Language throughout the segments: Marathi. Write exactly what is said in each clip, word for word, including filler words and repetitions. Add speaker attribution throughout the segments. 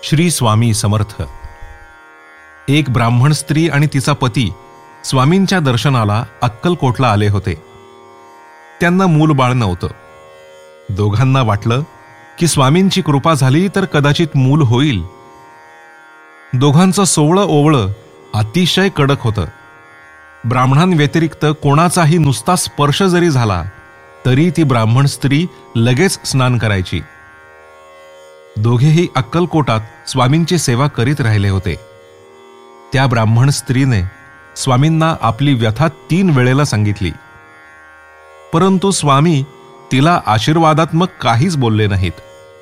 Speaker 1: श्री स्वामी समर्थ. एक ब्राह्मण स्त्री आणि तिचा पती स्वामींच्या दर्शनाला अक्कलकोटला आले होते. त्यांना मूल बाळ नव्हतं. दोघांना वाटलं की स्वामींची कृपा झाली तर कदाचित मूल होईल. दोघांचं सोवळं ओवळं अतिशय कडक होतं. ब्राह्मणांव्यतिरिक्त कोणाचाही नुसता स्पर्श जरी झाला तरी ती ब्राह्मण स्त्री लगेच स्नान करायची. दोघेही अक्कलकोटात स्वामींची सेवा करीत राहिले होते. त्या ब्राह्मण स्त्रीने स्वामींना आपली व्यथा तीन वेळेला सांगितली, परंतु स्वामी तिला आशीर्वादात्मक काहीच बोलले नाहीत.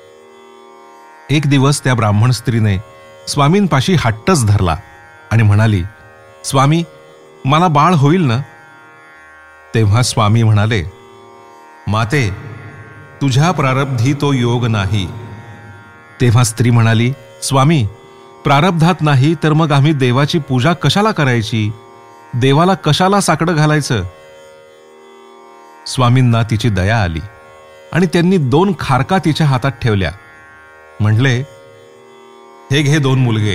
Speaker 1: एक दिवस त्या ब्राह्मण स्त्रीने स्वामींपाशी हट्टच धरला आणि म्हणाली, स्वामी, मला बाळ होईल ना? तेव्हा स्वामी म्हणाले, माते, तुझ्या प्रारब्धी तो योग नाही. तेव्हा स्त्री म्हणाली, स्वामी, प्रारब्धात नाही तर मग आम्ही देवाची पूजा कशाला करायची? देवाला कशाला साकडं घालायचं? स्वामींना तिची दया आली आणि त्यांनी दोन खारका तिच्या हातात ठेवल्या. म्हटले, हे घे दोन मुलगे.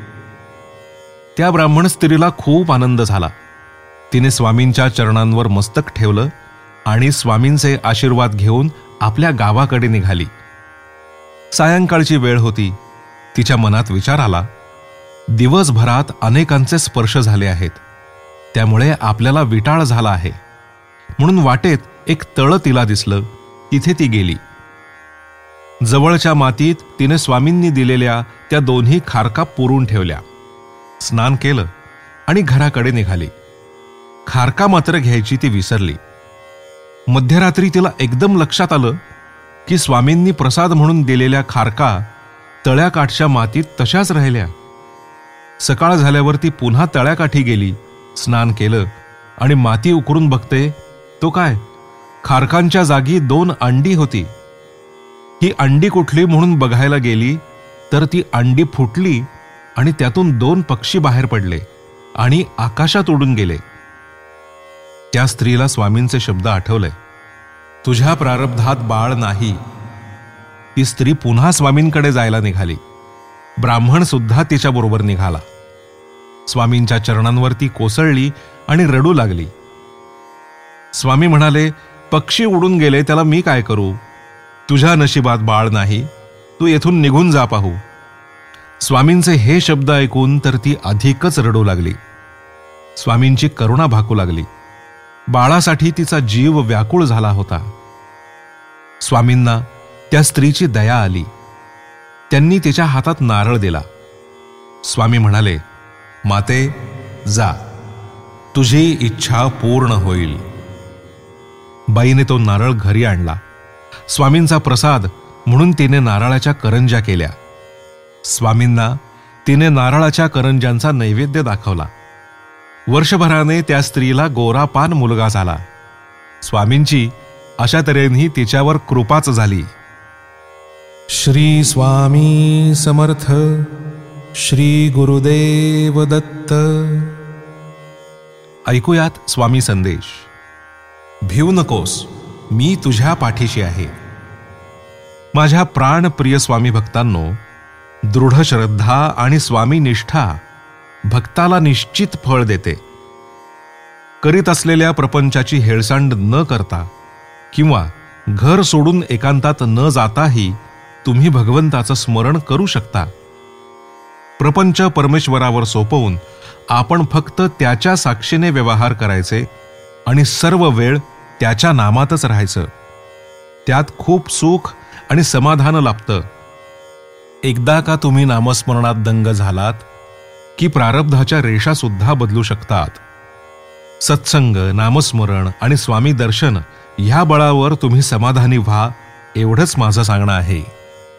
Speaker 1: त्या ब्राह्मण स्त्रीला खूप आनंद झाला. तिने स्वामींच्या चरणांवर मस्तक ठेवलं आणि स्वामींचे आशीर्वाद घेऊन आपल्या गावाकडे निघाली. सायंकाळची वेळ होती. तिच्या मनात विचार आला, दिवसभरात अनेकांचे स्पर्श झाले आहेत, त्यामुळे आपल्याला विटाळ झाला आहे. म्हणून वाटेत एक तळ तिला दिसलं. तिथे ती गेली. जवळच्या मातीत तिने स्वामींनी दिलेल्या त्या दोन्ही खारका पुरून ठेवल्या. स्नान केलं आणि घराकडे निघाली. खारका मात्र घ्यायची ती विसरली. मध्यरात्री तिला एकदम लक्षात आलं की स्वामींनी प्रसाद म्हणून दिलेल्या खारका तळ्याकाठच्या मातीत तशाच राहिल्या. सकाळ झाल्यावर ती पुन्हा तळ्याकाठी गेली, स्नान केलं आणि माती उकरून बघते तो काय, खारकांच्या जागी दोन अंडी होती. ही अंडी कुठली म्हणून बघायला गेली तर ती अंडी फुटली आणि त्यातून दोन पक्षी बाहेर पडले आणि आकाशात उडून गेले. त्या स्त्रीला स्वामींचे शब्द आठवले, तुझ्या प्रारब्धात बाळ नाही. ती स्त्री पुन्हा स्वामींकडे जायला निघाली. ब्राह्मण सुद्धा तिच्याबरोबर निघाला. स्वामींच्या चरणांवरती कोसळली आणि रडू लागली. स्वामी म्हणाले, पक्षी उडून गेले, त्याला मी काय करू? तुझ्या नशिबात बाळ नाही, तू येथून निघून जा पाहू. स्वामींचे हे शब्द ऐकून तर ती अधिकच रडू लागली. स्वामींची करुणा भाकू लागली. बाळासाठी तिचा जीव व्याकुळ झाला होता. स्वामींना त्या स्त्रीची दया आली. त्यांनी तिच्या हातात नारळ दिला. स्वामी म्हणाले, माते, जा, तुझी इच्छा पूर्ण होईल. बाईने तो नारळ घरी आणला. स्वामींचा प्रसाद म्हणून तिने नारळाच्या करंज्या केल्या. स्वामींना तिने नारळाच्या करंज्यांचा नैवेद्य दाखवला. वर्षभराने त्या स्त्रीला गोरापान मुलगा झाला. स्वामींची अशा तऱ्हेने तिच्यावर कृपाच झाली.
Speaker 2: श्री स्वामी समर्थ. श्री गुरुदेव दत्त.
Speaker 1: ऐकूयात स्वामी संदेश. भिवू नकोस, मी तुझ्या पाठीशी आहे. माझ्या प्राणप्रिय स्वामी भक्तांनो, दृढ श्रद्धा आणि स्वामी निष्ठा भक्ताला निश्चित फळ देते. करीत असलेल्या प्रपंचाची हेळसांड न करता किंवा घर सोडून एकांतात न जाताही तुम्ही भगवंताचं स्मरण करू शकता. प्रपंच परमेश्वरावर सोपवून आपण फक्त त्याच्या साक्षीने व्यवहार करायचे आणि सर्व वेळ त्याच्या नामातच राहायचं. त्यात खूप सुख आणि समाधान लाभतं. एकदा का तुम्ही नामस्मरणात दंग झालात की प्रारब्धाच्या रेषा सुद्धा बदलू शकतात. सत्संग, नामस्मरण आणि स्वामी दर्शन ह्या बळावर तुम्ही समाधानी व्हा, एवढंच माझं सांगणं आहे.